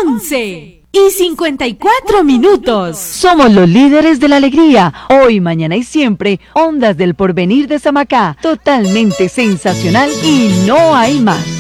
11:54. Somos los líderes de la alegría. Hoy, mañana y siempre, Ondas del Porvenir de Samacá. Totalmente sensacional y no hay más.